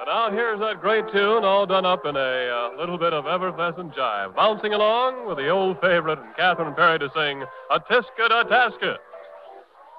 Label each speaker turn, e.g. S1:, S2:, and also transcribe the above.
S1: And now here's that great tune all done up in a little bit of effervescent jive. Bouncing along with the old favorite and Catherine Perry to sing, A Tisket, a Tasket.